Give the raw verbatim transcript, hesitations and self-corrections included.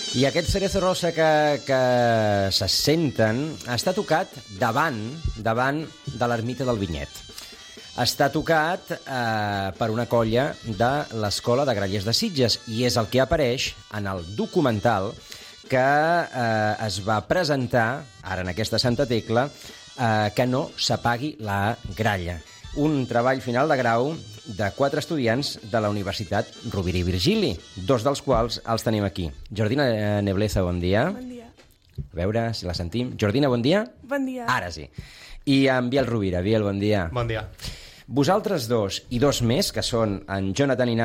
I aquest Cerezo Rosa que, que se senten està tocat davant, davant de l'ermita del Vinyet. Està tocat eh, per una colla de l'Escola de Grallers de Sitges i és el que apareix en el documental que eh, es va presentar, ara en aquesta Santa Tecla, eh, que no s'apagui la gralla. Un treball final de grau de quatre estudiants de la Universitat Rovira i Virgili, dos dels quals els tenim aquí. Jordina Nebleza, bon dia. Bon dia. A veure si la sentim. Jordina, bon dia. Bon dia. Ara sí. I en Biel Rovira. Biel, bon dia. Bon dia. Vosaltres dos i dos més, que són en Jonathan Iná